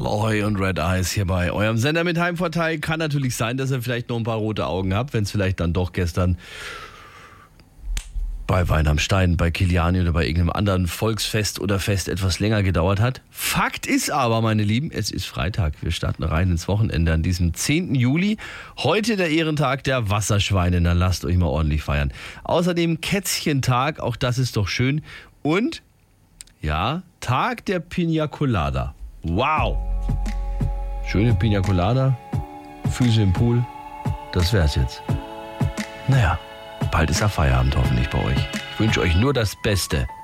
Loy und Red Eyes hier bei eurem Sender mit Heimvorteil. Kann natürlich sein, dass ihr vielleicht noch ein paar rote Augen habt, wenn es vielleicht dann doch gestern bei Wein am Stein, bei Kiliani oder bei irgendeinem anderen Volksfest oder Fest etwas länger gedauert hat. Fakt ist aber, meine Lieben, es ist Freitag. Wir starten rein ins Wochenende an diesem 10. Juli. Heute der Ehrentag der Wasserschweine. Dann lasst euch mal ordentlich feiern. Außerdem Kätzchentag, auch das ist doch schön. Und, ja, Tag der Pina Colada. Wow! Schöne Pina Colada, Füße im Pool, das wär's jetzt. Naja, bald ist ja Feierabend hoffentlich bei euch. Ich wünsche euch nur das Beste.